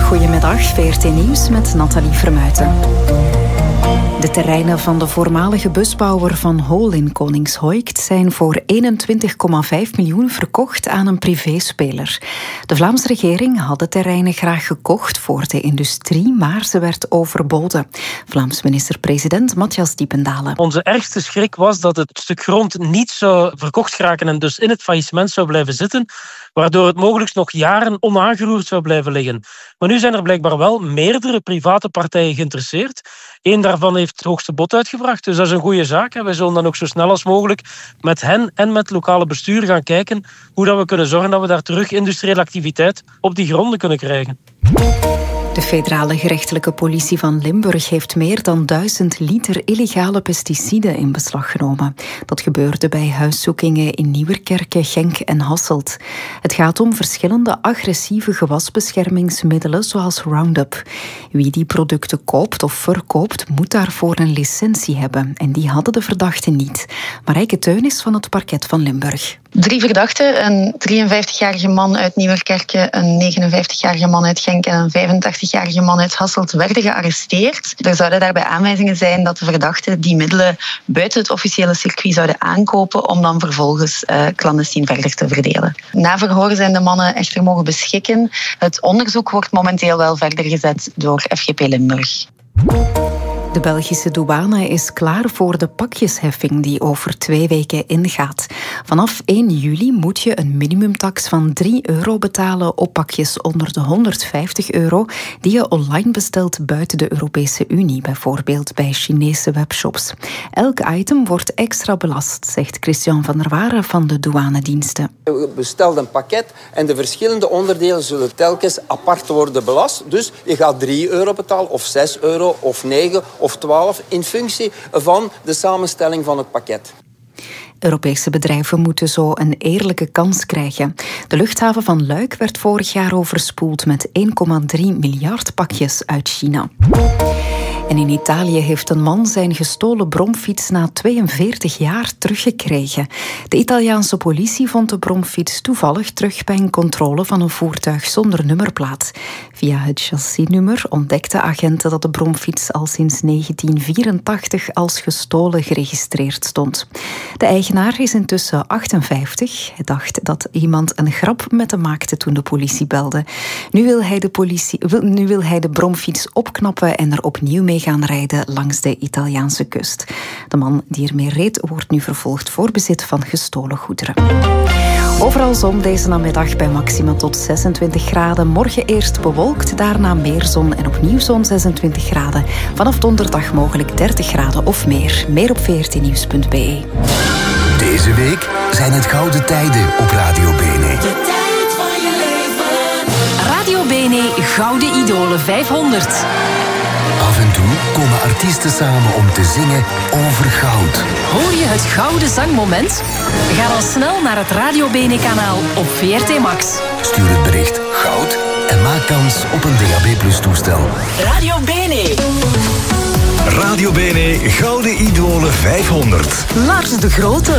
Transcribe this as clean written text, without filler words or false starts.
Goedemiddag, VRT Nieuws met Nathalie Vermuijten. De terreinen van de voormalige busbouwer Van Hol in Koningshoekt zijn voor 21,5 miljoen verkocht aan een privéspeler. De Vlaamse regering had de terreinen graag gekocht voor de industrie, maar ze werd overboden. Vlaams minister-president Matthias Diependalen. Onze ergste schrik was dat het stuk grond niet zou verkocht geraken en dus in het faillissement zou blijven zitten, waardoor het mogelijk nog jaren onaangeroerd zou blijven liggen. Maar nu zijn er blijkbaar wel meerdere private partijen geïnteresseerd. Eén daarvan heeft het hoogste bod uitgebracht, dus dat is een goede zaak. Wij zullen dan ook zo snel als mogelijk met hen en met het lokale bestuur gaan kijken hoe dat we kunnen zorgen dat we daar terug industriële activiteit op die gronden kunnen krijgen. De federale gerechtelijke politie van Limburg heeft meer dan 1000 liter illegale pesticiden in beslag genomen. Dat gebeurde bij huiszoekingen in Nieuwerkerke, Genk en Hasselt. Het gaat om verschillende agressieve gewasbeschermingsmiddelen zoals Roundup. Wie die producten koopt of verkoopt moet daarvoor een licentie hebben. En die hadden de verdachten niet. Marijke Teunis van het parket van Limburg. 3 verdachten, een 53-jarige man uit Nieuwerkerke, een 59-jarige man uit Genk en een 85-jarige man uit Hasselt werden gearresteerd. Er zouden daarbij aanwijzingen zijn dat de verdachten die middelen buiten het officiële circuit zouden aankopen om dan vervolgens clandestien verder te verdelen. Na verhoor zijn de mannen echter mogen beschikken. Het onderzoek wordt momenteel wel verder gezet door FGP Limburg. De Belgische douane is klaar voor de pakjesheffing die over 2 weken ingaat. Vanaf 1 juli moet je een minimumtax van €3 betalen op pakjes onder de €150 die je online bestelt buiten de Europese Unie, bijvoorbeeld bij Chinese webshops. Elk item wordt extra belast, zegt Christian van der Waren van de douanediensten. Je bestelt een pakket en de verschillende onderdelen zullen telkens apart worden belast. Dus je gaat €3 betalen of €6 of 9 of 12 in functie van de samenstelling van het pakket. Europese bedrijven moeten zo een eerlijke kans krijgen. De luchthaven van Luik werd vorig jaar overspoeld met 1,3 miljard pakjes uit China. En in Italië heeft een man zijn gestolen bromfiets na 42 jaar teruggekregen. De Italiaanse politie vond de bromfiets toevallig terug bij een controle van een voertuig zonder nummerplaat. Via het chassisnummer ontdekten agenten dat de bromfiets al sinds 1984 als gestolen geregistreerd stond. De eigenaar is intussen 58. Hij dacht dat iemand een grap met hem maakte toen de politie belde. Nu wil hij de bromfiets opknappen en er opnieuw mee gaan rijden langs de Italiaanse kust. De man die ermee reed wordt nu vervolgd voor bezit van gestolen goederen. Overal zon deze namiddag bij maxima tot 26 graden. Morgen eerst bewolkt, daarna meer zon en opnieuw zo'n 26 graden. Vanaf donderdag mogelijk 30 graden of meer. Meer op vrtnieuws.be. Deze week zijn het gouden tijden op Radio Bene. De tijd van je leven. Radio Bene Gouden Idolen 500. Af en toe komen artiesten samen om te zingen over goud. Hoor je het gouden zangmoment? Ga dan snel naar het Radio Bene-kanaal op VRT Max. Stuur het bericht goud en maak kans op een DAB+-toestel. Radio Bene. Radio Bene Gouden Idolen 500. Lars de Grote.